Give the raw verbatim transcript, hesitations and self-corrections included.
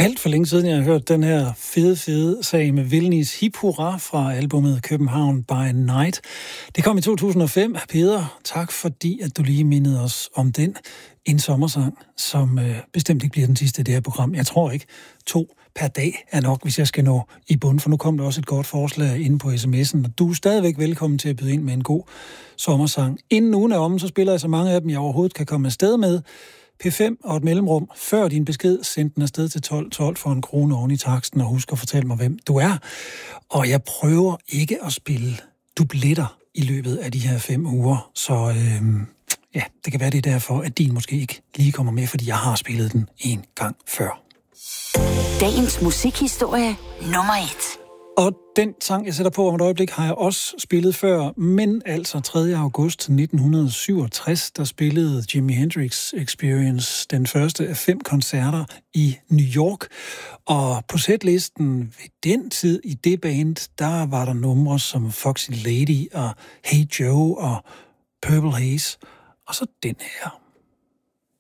Alt for længe siden, jeg har hørt den her fede, fede sag med Vilnius Hip Hurra fra albumet København by Night. Det kom i to tusind og fem. Peder, tak fordi, at du lige mindede os om den. En sommersang, som øh, bestemt ikke bliver den sidste i det her program. Jeg tror ikke, to per dag er nok, hvis jeg skal nå i bund, for nu kom der også et godt forslag inde på sms'en, og du er stadigvæk velkommen til at byde ind med en god sommersang. Inden ugen er om, så spiller jeg så mange af dem, jeg overhovedet kan komme afsted med. P fem og et mellemrum. Før din besked, send den afsted til tolv tolv for en krone oven i taksten, og husk at fortælle mig, hvem du er. Og jeg prøver ikke at spille dubletter i løbet af de her fem uger, så øh, ja, det kan være det er derfor, at din måske ikke lige kommer med, fordi jeg har spillet den en gang før. Dagens musikhistorie nummer et. Og den sang, jeg sætter på om et øjeblik, har jeg også spillet før, men altså tredje august nitten syvogtres, der spillede Jimi Hendrix Experience den første af fem koncerter i New York. Og på setlisten ved den tid i det band, der var der numre som Foxy Lady og Hey Joe og Purple Haze, og så den her.